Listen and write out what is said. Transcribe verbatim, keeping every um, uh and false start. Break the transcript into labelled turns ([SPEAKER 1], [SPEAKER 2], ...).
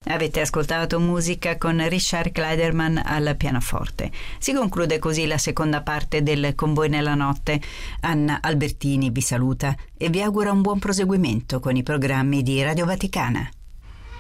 [SPEAKER 1] Avete ascoltato musica con Richard Kleiderman al pianoforte. Si conclude così la seconda parte del Con voi nella notte. Anna Albertini vi saluta e vi augura un buon proseguimento con i programmi di Radio Vaticana.